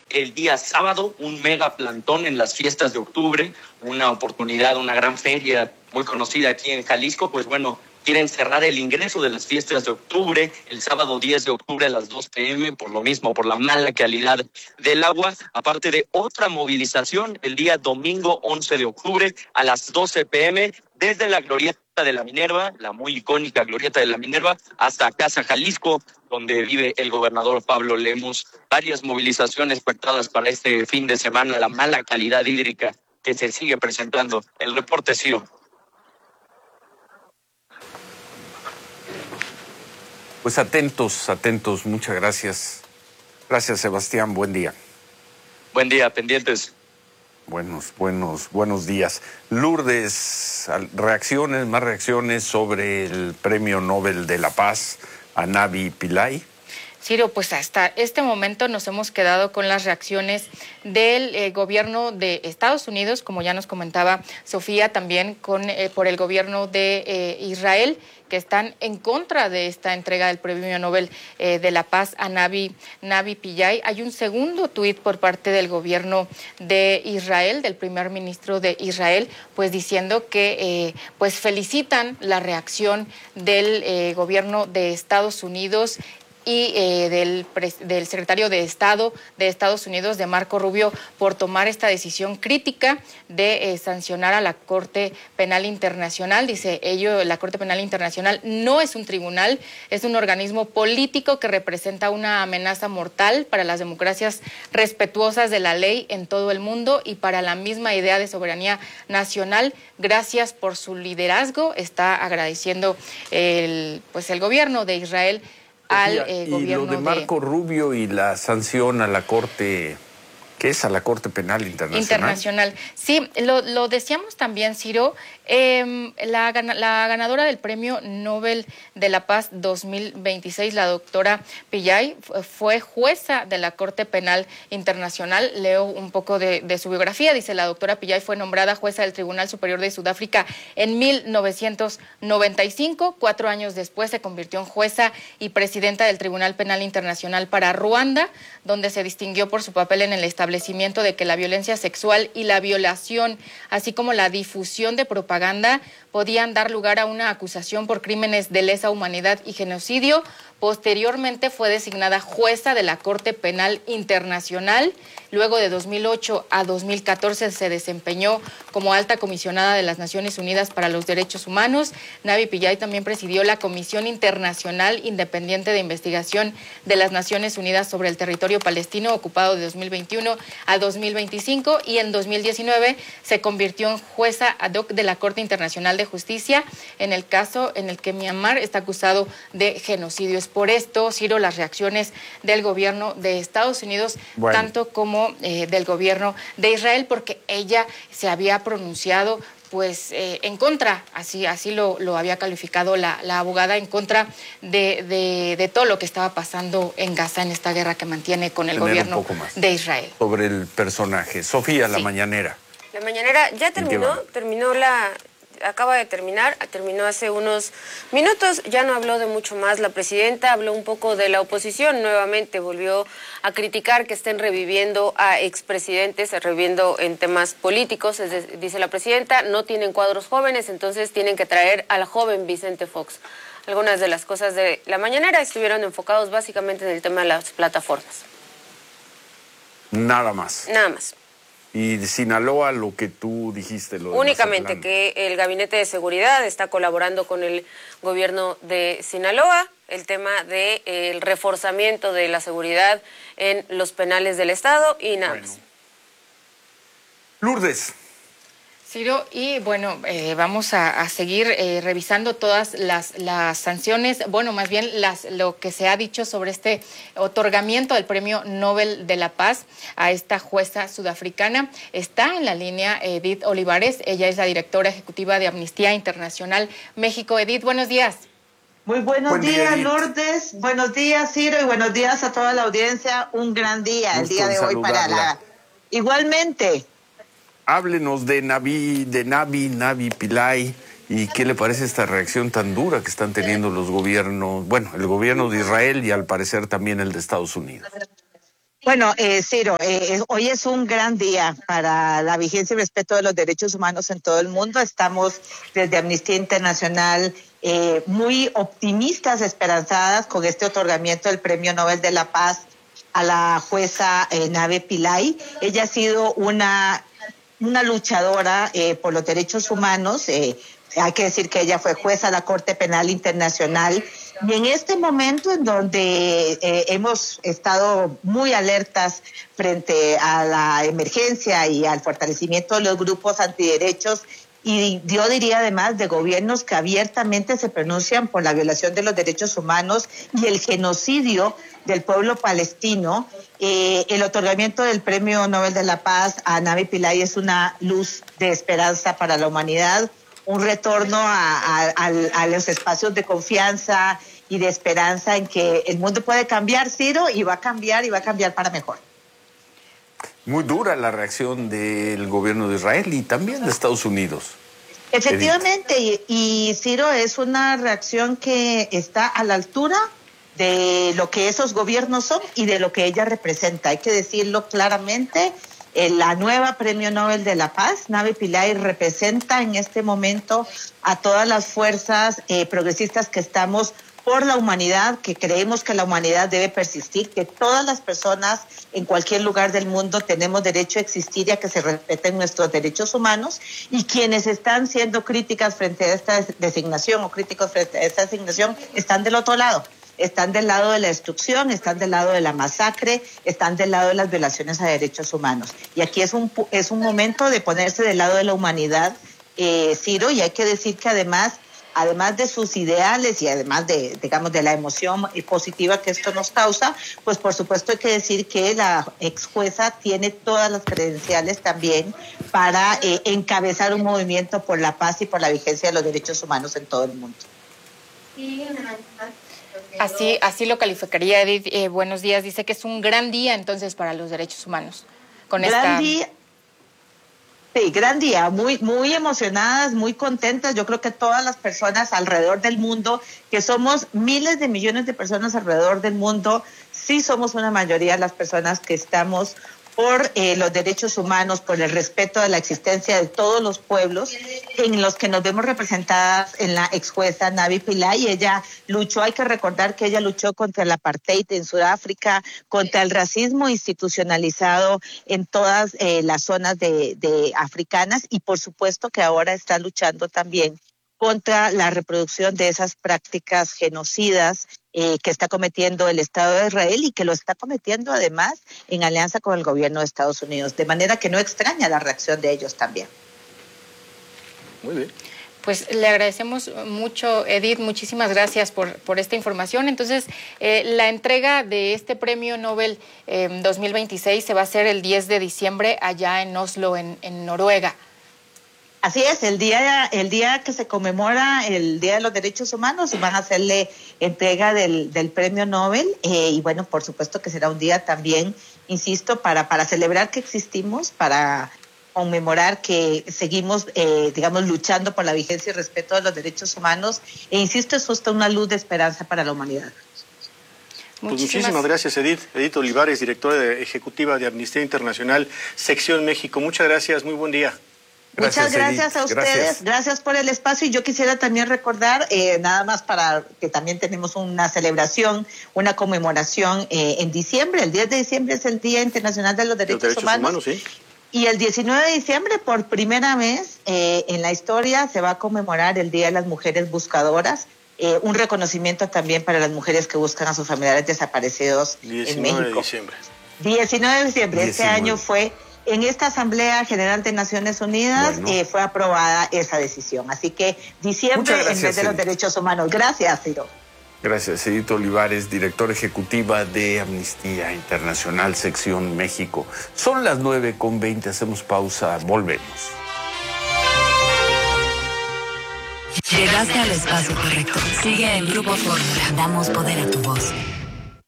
el día sábado, un mega plantón en las fiestas de octubre, una oportunidad, una gran feria muy conocida aquí en Jalisco. Pues bueno, quieren cerrar el ingreso de las fiestas de octubre el sábado 10 de octubre a las 2 p.m. por lo mismo, por la mala calidad del agua, aparte de otra movilización el día domingo 11 de octubre a las 12 p.m. desde la glorieta de la Minerva, la muy icónica glorieta de la Minerva, hasta Casa Jalisco, donde vive el gobernador Pablo Lemus. Varias movilizaciones pactadas para este fin de semana, la mala calidad hídrica que se sigue presentando. El reporte, Ciro. Pues atentos, muchas gracias. Gracias, Sebastián, buen día. Buen día, pendientes. Buenos días. Lourdes, más reacciones sobre el Premio Nobel de la Paz a Navi Pillay. Ciro, pues hasta este momento nos hemos quedado con las reacciones del gobierno de Estados Unidos, como ya nos comentaba Sofía, también por el gobierno de Israel, que están en contra de esta entrega del Premio Nobel de la Paz a Navi Pillay. Hay un segundo tuit por parte del gobierno de Israel, del primer ministro de Israel, pues diciendo que pues felicitan la reacción del gobierno de Estados Unidos y del secretario de Estado de Estados Unidos, de Marco Rubio, por tomar esta decisión crítica de sancionar a la Corte Penal Internacional. Dice la Corte Penal Internacional no es un tribunal, es un organismo político que representa una amenaza mortal para las democracias respetuosas de la ley en todo el mundo y para la misma idea de soberanía nacional. Gracias por su liderazgo. Está agradeciendo el gobierno de Israel al gobierno. Y lo de Marco Rubio y la sanción a la Corte, ¿qué es? A la Corte Penal Internacional. Sí, lo decíamos también, Ciro. La ganadora del Premio Nobel de la Paz 2026, la doctora Pillay, fue jueza de la Corte Penal Internacional. Leo un poco de su biografía. Dice: la doctora Pillay fue nombrada jueza del Tribunal Superior de Sudáfrica en 1995. 4 años después se convirtió en jueza y presidenta del Tribunal Penal Internacional para Ruanda, donde se distinguió por su papel en el establecimiento de que la violencia sexual y la violación, así como la difusión de propaganda, podían dar lugar a una acusación por crímenes de lesa humanidad y genocidio. Posteriormente fue designada jueza de la Corte Penal Internacional. Luego de 2008 a 2014 se desempeñó como alta comisionada de las Naciones Unidas para los Derechos Humanos. Navi Pillay también presidió la Comisión Internacional Independiente de Investigación de las Naciones Unidas sobre el territorio palestino ocupado de 2021 a 2025 y en 2019 se convirtió en jueza ad hoc de la Corte Internacional de Justicia en el caso en el que Myanmar está acusado de genocidio. Es por esto, Ciro, las reacciones del gobierno de Estados Unidos, tanto como del gobierno de Israel, porque ella se había pronunciado pues en contra, así lo había calificado la abogada, en contra de todo lo que estaba pasando en Gaza, en esta guerra que mantiene con el gobierno de Israel. Sobre el personaje. Sofía, sí. La mañanera. La mañanera ya terminó acaba de terminar, terminó hace unos minutos, ya no habló de mucho más la presidenta, habló un poco de la oposición, nuevamente volvió a criticar que estén reviviendo a expresidentes, reviviendo en temas políticos. Dice la presidenta, no tienen cuadros jóvenes, entonces tienen que traer al joven Vicente Fox. Algunas de las cosas de la mañanera estuvieron enfocados básicamente en el tema de las plataformas. Nada más. Nada más. Y de Sinaloa, lo que tú dijiste. Únicamente que el Gabinete de Seguridad está colaborando con el gobierno de Sinaloa, el tema del reforzamiento de la seguridad en los penales del Estado y nada más. Lourdes. Ciro, y bueno, vamos a seguir revisando todas las sanciones, bueno, más bien lo que se ha dicho sobre este otorgamiento del Premio Nobel de la Paz a esta jueza sudafricana. Está en la línea Edith Olivares, ella es la directora ejecutiva de Amnistía Internacional México. Edith, buenos días. Muy buenos días, Lourdes. Buenos días, Ciro, y buenos días a toda la audiencia. Un gran día, el día de hoy para la... Igualmente. Háblenos de Navi Pillay, y qué le parece esta reacción tan dura que están teniendo los gobiernos, bueno, el gobierno de Israel y al parecer también el de Estados Unidos. Bueno, Ciro, hoy es un gran día para la vigencia y respeto de los derechos humanos en todo el mundo. Estamos desde Amnistía Internacional muy optimistas, esperanzadas con este otorgamiento del Premio Nobel de la Paz a la jueza Nabih Pillay. Ella ha sido una luchadora por los derechos humanos. Hay que decir que ella fue jueza de la Corte Penal Internacional. Y en este momento en donde hemos estado muy alertas frente a la emergencia y al fortalecimiento de los grupos antiderechos, y yo diría además de gobiernos que abiertamente se pronuncian por la violación de los derechos humanos y el genocidio del pueblo palestino, el otorgamiento del Premio Nobel de la Paz a Nabih Pillay es una luz de esperanza para la humanidad, un retorno a los espacios de confianza y de esperanza en que el mundo puede cambiar, Ciro, y va a cambiar para mejor. Muy dura la reacción del gobierno de Israel y también de Estados Unidos. Efectivamente, y Ciro, es una reacción que está a la altura de lo que esos gobiernos son y de lo que ella representa. Hay que decirlo claramente. La nueva Premio Nobel de la Paz, Nabih Pillay, representa en este momento a todas las fuerzas progresistas que estamos por la humanidad, que creemos que la humanidad debe persistir, que todas las personas en cualquier lugar del mundo tenemos derecho a existir y a que se respeten nuestros derechos humanos, y quienes están siendo críticas frente a esta designación o críticos frente a esta designación están del otro lado. Están del lado de la destrucción, están del lado de la masacre, están del lado de las violaciones a derechos humanos. Y aquí es un momento de ponerse del lado de la humanidad, Ciro, y hay que decir que además de sus ideales y además de la emoción positiva que esto nos causa, pues por supuesto hay que decir que la ex jueza tiene todas las credenciales también para encabezar un movimiento por la paz y por la vigencia de los derechos humanos en todo el mundo. Así lo calificaría Edith. Buenos días. Dice que es un gran día entonces para los derechos humanos. Sí, gran día, muy emocionadas, muy contentas. Yo creo que todas las personas alrededor del mundo, que somos miles de millones de personas alrededor del mundo, sí somos una mayoría las personas que estamos por los derechos humanos, por el respeto de la existencia de todos los pueblos, en los que nos vemos representadas en la ex jueza Nabih Pillay. Ella luchó, hay que recordar que ella luchó contra el apartheid en Sudáfrica, contra el racismo institucionalizado en todas las zonas de africanas, y por supuesto que ahora está luchando también contra la reproducción de esas prácticas genocidas que está cometiendo el Estado de Israel, y que lo está cometiendo además en alianza con el gobierno de Estados Unidos, de manera que no extraña la reacción de ellos también. Muy bien. Pues le agradecemos mucho, Edith, muchísimas gracias por esta información. Entonces, la entrega de este Premio Nobel 2026 se va a hacer el 10 de diciembre allá en Oslo, en Noruega. Así es, el día que se conmemora el Día de los Derechos Humanos, van a hacerle entrega del Premio Nobel, y bueno, por supuesto que será un día también, insisto, para celebrar que existimos, para conmemorar que seguimos, luchando por la vigencia y respeto de los derechos humanos, e insisto, es justo una luz de esperanza para la humanidad. Pues muchísimas gracias, Edith. Edith Olivares, directora ejecutiva de Amnistía Internacional, Sección México. Muchas gracias, muy buen día. Muchas gracias a ustedes, gracias por el espacio. Y yo quisiera también recordar, nada más para que también tenemos una celebración, una conmemoración en diciembre. El 10 de diciembre es el Día Internacional de los Derechos Humanos. Sí. Y el 19 de diciembre, por primera vez en la historia, se va a conmemorar el Día de las Mujeres Buscadoras. Un reconocimiento también para las mujeres que buscan a sus familiares desaparecidos en México. 19 de diciembre. 19 de diciembre. Este año fue... En esta Asamblea General de Naciones Unidas fue aprobada esa decisión. Así que diciembre en vez de los derechos humanos. Gracias, Ciro. Gracias, Edith Olivares, directora ejecutiva de Amnistía Internacional, Sección México. Son las 9:20, hacemos pausa, volvemos. Llegaste al espacio correcto. Sigue en Grupo Fórmula. Damos poder a tu voz.